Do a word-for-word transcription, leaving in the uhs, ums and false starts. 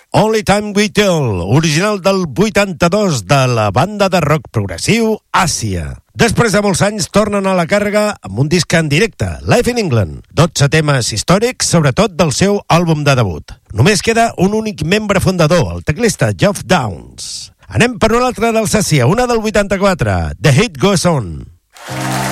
Only Time We Tell, original del vuitanta-dos de la banda de rock progressiu Àsia. Després de molts anys tornen a la càrrega amb un disc en directe, Live in England. dotze temes històrics, sobretot del seu àlbum de debut. Només queda un únic membre fundador, el teclista Geoff Downes. Anem per una altra d'Alsàcia, una del vuitanta-quatre, The Hit Goes On.